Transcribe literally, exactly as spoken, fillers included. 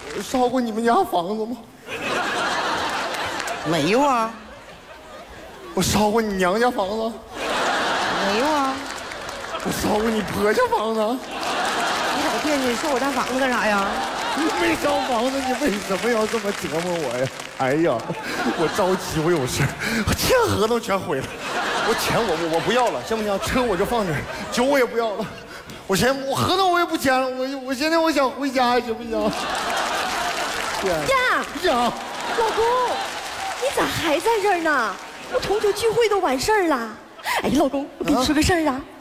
烧过你们家房子吗？ 没有啊。 我烧过你娘家房子？ 没有啊。 我烧过你婆家房子？ 你老惦记烧我家房子干啥呀？ 你没烧房子，你为什么要这么折磨我呀？哎呀，我着急，我有事，我签合同全毁了。我钱我我我不要了，行不行？车我就放这儿，酒我也不要了。我钱我合同我也不签了，我我现在我想回家，行不行？ 呀， 呀， 老公，你咋还在这儿呢？我同学聚会都完事儿了。哎，老公，我跟你说个事儿啊。